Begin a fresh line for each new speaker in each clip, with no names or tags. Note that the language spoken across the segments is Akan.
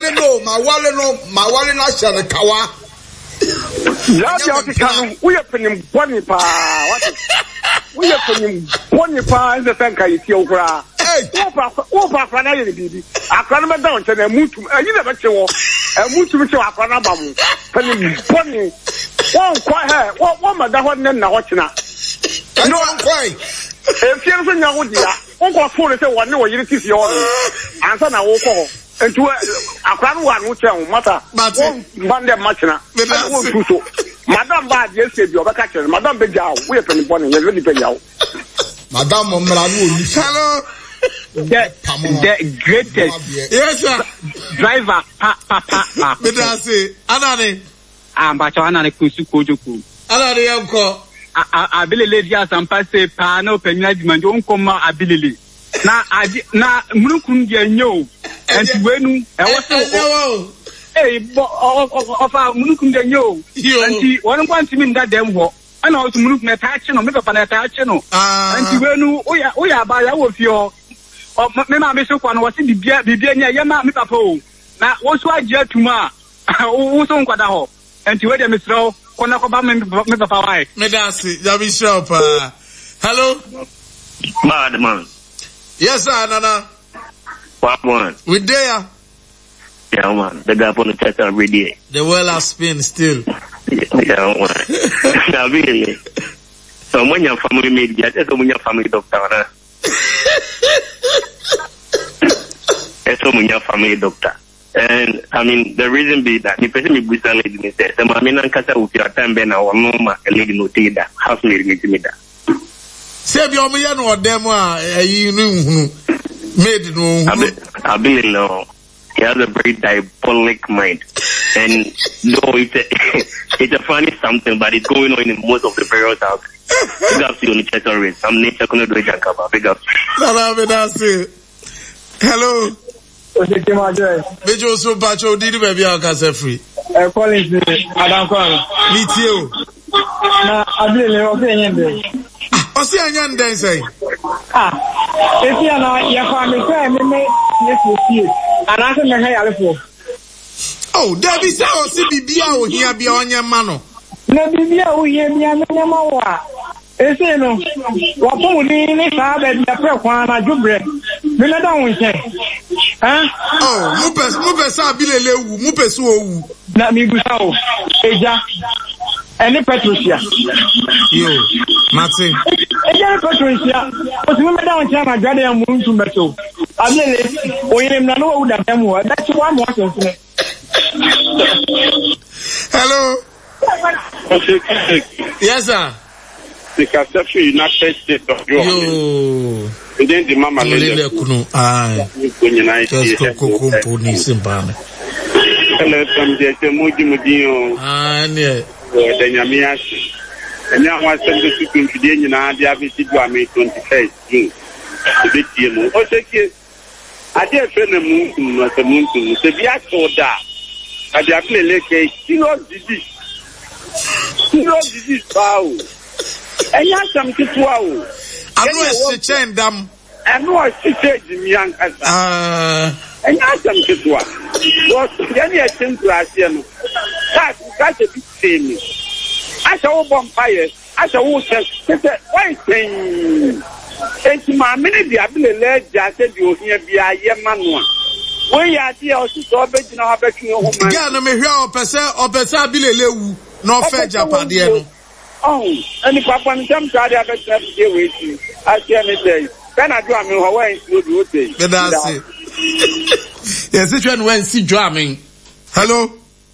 me no, my wallet na share kawa.
Ya kanu, we are penny boni pa. What? We are penny boni pa in the tanka iti okra. Hey, opa fana ye bibi. Akra na down che na mutu. You never chewo. Mutu che akra na bamu. Penny boni. One quite what mother what na watching. No quite. If you ever know dia, onko phone say one no you see your answer na wo ko. Entu akran wa no che matter. One dem match na. So madam ba je say bi obeka che madam be jaw. We pen born you ready pe jaw.
Madam Momra no.
Hello.
The greatest.
Yes sir.
Driver pa.
Me da say anani.
Amba cho anani kusu kojoku.
Anani yanko.
Abilile dia sampa se pa na openya dimanjo nkoma abilile na munukun dia nyo enti wenu e wo ofa munukun dia nyo enti wonu kwanti mi nda dem ho ana o munukun ta achi no me papa na ta achi no enti wenu oya ba ya wo fio me ma me so kwa no wo si bibia nya ya ma me papa o na wo so agia tuma wo so nkwada ho enti we dem sro kona ko ba me papa wai
me dance jabi shop hello
man.
Yes sir nana
What one?
We there?
Yeah man, the guy on the chat every day.
The world has spin still.
Yeah man. Now really. So when your family made that, that's when your family doctor. That's when your family doctor. And I mean, the reason be that the person me busa lady me say, "So I mean, ankasa uki ata mbe na wano ma lady no te da house lady me da."
Say bi omo ya no demo a yi no hunu made no hunu.
I believe no. He has a very diabolic mind, and no, it's a funny something, but it's going on in most of the various houses. Big up to you on the chat already. Some nature couldn't do it, Jankaba. Big up.
Hello.
Bejo
so bacho didi baby akase free.
Collins Adam Kwan.
Meet you.
Na abile o se nyende.
O se nyende say.
Esi na ya family say me yesu. Ana se me ha yalefo.
Oh, Debbie say o si bibia o hia bia onye ma no.
Na bibia o hia bia me ma wa. Ese no. Wa po ni sa be bia pre kwa na jubre. Me na da won che.
Oh, mupe sa bilele wu, mupe su owu.
Na mi busa o. Eja. Eni Petrosia.
Yo, Martin.
Eja Petrosia. O ti me da won che ma jade ya muntu meto. Abele oyin na no wu da temu. That's why mo so fun.
Hello. Yes sir.
The Casafi United States of Yo. And then the mama
lele kuno. Just koko poni simpane.
Hello, some day muji
ne.
The Nyamiasi. And now I send the people to the United States of 21st June. The big year. Oh, okay. I dare friend the moon, not the moon to the Biak or that. I dare play like a kilo disease. Power. And you have some to wow.
I know a chendam.
I know I see young and you have some to wow. What any attempt to ask you? That's a big thing. I shall bonfire. I shall watch why thing. And to my minute, the ability just said you hear be a young man. When you are here, also so big now, backing your home.
Yeah, no, me hear or pesa bilele no fair Japan.
Oh, and if I want some try to with you, I can say, then I drum you away to do it.
That's it. Yes, this one went see drumming. Hello.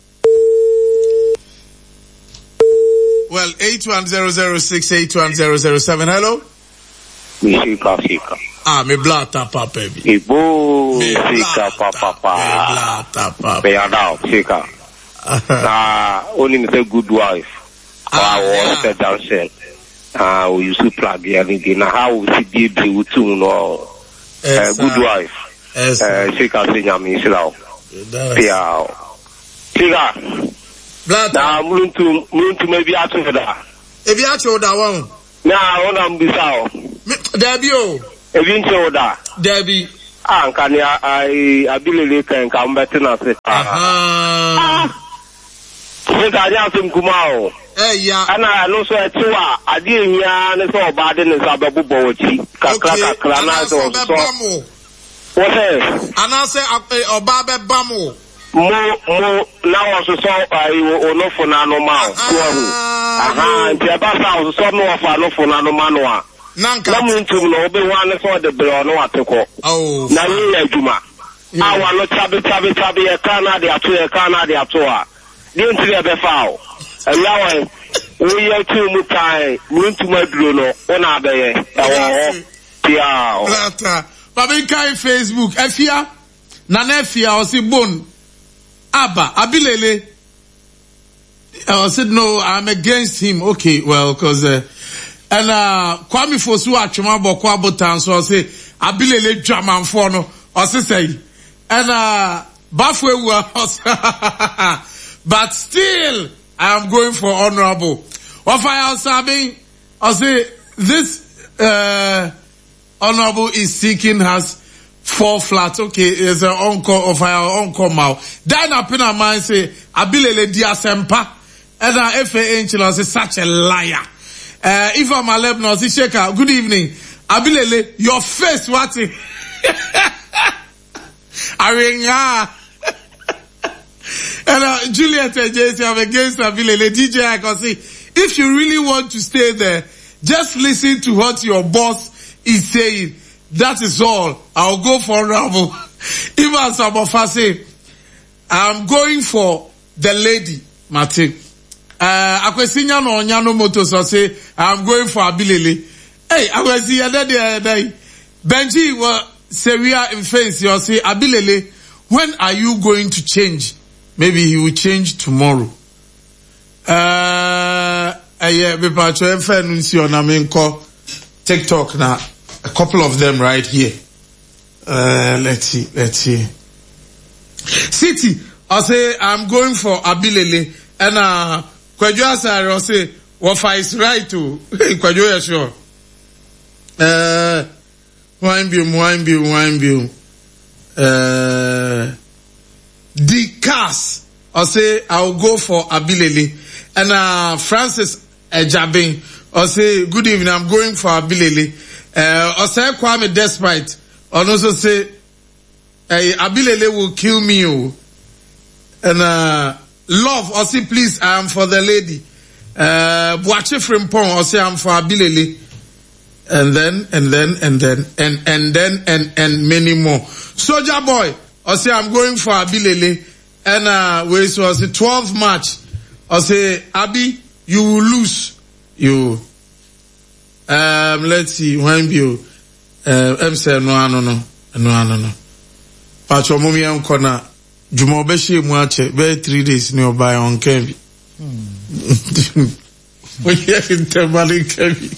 Well, 8100681007. Hello.
Sika.
Me blata papa baby.
Ibo Sika papa. Me now Sika. Only a good wife. I was downstairs. We used to plug anything. How we see the two no good wife. Sika sinya mi sila. Yeah. Sika. Na muntu maybe atu da.
Ebi acho da won.
Na ona mbisa o.
Debi o.
Ebi nche o da.
Debi.
Ankani Abilele can come back to us. Kumao.
Yeah.
And I know so at 2 I didn't hear and so bad in the Sababu Bochi. What else?
And I say Obabe Bamo.
More now also saw I will no for Nanomao. And the Abasa so no for no for Nanomanoa. Namun to no be one for the Brono Atoko. Oh, Nani Juma. I want to tabi a Canada to a Canada to didn't see a foul. And now we are too much time. Room to my Bruno. On our bay.
Babinka in Facebook. Efia. Nanefia or si bone. Abba. Abilele. I said no, I'm against him. Okay, well, cause and Kwame Fosu Achumabo Kwabo Town, so I say Abilele German for no or say and Bafwe was but still I am going for honorable. What I say this honorable is seeking has 4 flats. Okay, is an encore of our encore mouth. Then up in our mind say Abilele Diasempa and FA Angel is such a liar. If I'm a Lebanon, Sheka, good evening. Abilele, your face, what? Arenga. And Juliet and JC, I'm against Abilele. DJ, I can see. If you really want to stay there, just listen to what your boss is saying. That is all. I'll go for honorable. Even some of us say, I'm going for the lady, Martin. Akwesinya no nyano moto so say I'm going for Abilele. Hey, akwesi day. Benji wa Seria in face you say Abilele, when are you going to change? Maybe he will change tomorrow. Yeah, be part of TikTok now. A couple of them right here. Let's see. City, I say I'm going for Abilele and Kwadwo Asare say Wafa is right to Kwadwo ya sure. Wine bill. The cast I say I'll go for Abilele and Francis Ejabin I say good evening I'm going for Abilele. I say Kwame Despite and also say Abilele will kill me and Love, I say please, I am for the lady. Boache Frimpong, I say I'm for Abilele. And then many more. Soldier Boy, I say I'm going for Abilele. And so I say 12 March. I say Abi, you will lose. You. Let's see. When you say no. Pacho mumi yankona. Juma Beshi Muache, be 3 days near by on Kevi. We have in Temali Kevi.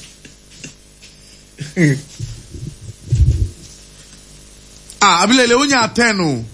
Abilele, unya 10.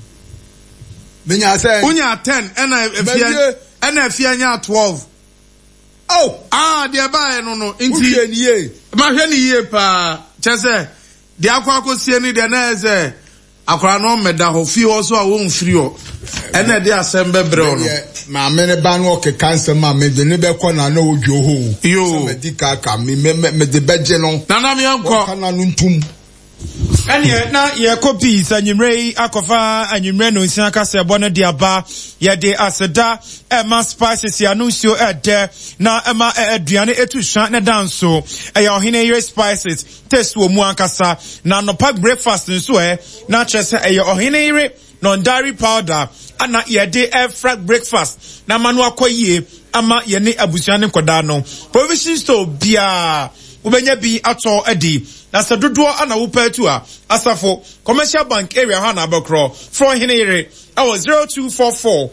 Unya 10, and if you 12. Oh, dear by no, inti ye. Maheni ye pa, Chese, the Aquaco Sieni, the Neze. Akwano meda ho fi also a won free o ene de asembe bre o no
ma mene ban wo ke cancer ma me de ne be ko na na odwo ho
yo
me di ka me de beje no
na me yanko
kana no ntum
ene na ye copy sanyimrei akofa anyimre no nsia ka se bo no de aba ye de aseda ema spices ya no nsuo ede na ema aduane etu hwan na danso e ya ohene yere spices taste wo mu ankasa na no pack breakfast nso na chese e ya ohene yere non dairy powder ana ye de air breakfast na manu akoyie ama ye ne abusuane koda no provision store bia ubenya bi ato edi na sadodo ana wo patu a asafo commercial bank area ha na abakro from hinere awo 0244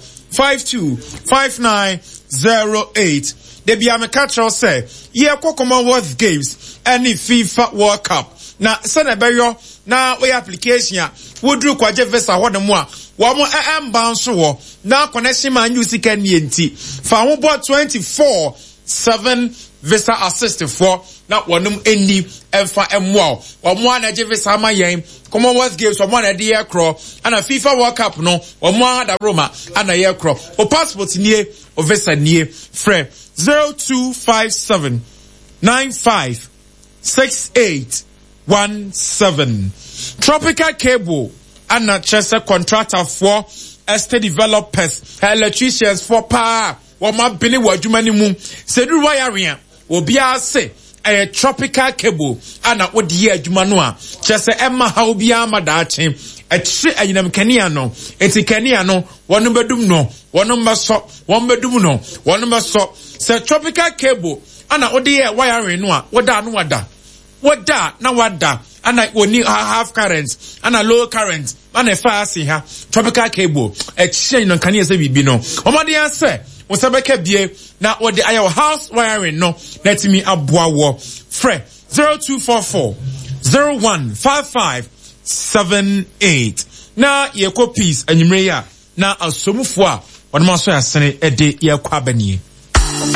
525908 de bia me catch us say ye kwa Commonwealth Games any FIFA World Cup na sene beyo na we application a wodru kwaje visa hodemo a wo mo bounce wo na connection man use can enti fa ho bo 24/7 visa assist for na wonum eni emfa emwa omo ana je visa ama yen Commonwealth Games omo ana de ye kro ana FIFA World Cup no omo ada Roma ana ye kro o passport nie o visa nie frɛ 0257 956817 Tropical Cable ana chese contractor for estate developers electricians for power wama bini wadwuma ni mu sedu wiring obi ase tropical cable ana odi adwuma no a chese emma ha obi ama daache echi ayinam kania no eti kania no wonu bedum no wonu maso won bedum no wonu maso se tropical cable ana odi wiring no a woda no wada na wada ana oni half current ana low current ana fast ha tropical cable echi no kania se bibi no omade ase Osabeke bie na ode ayo house wiring no let me aboa wo frɛ 0244 015578 na ye copies anyimre ya na asomufo a wɔn ma so yasene ede ye kwa banie